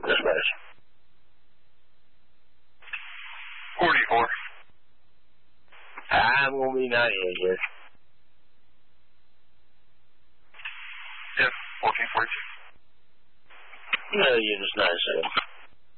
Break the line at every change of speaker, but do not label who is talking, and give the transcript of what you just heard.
Dispatch.
44.
I'm going to be 98 here.
Yeah, 1442.
No, units 97.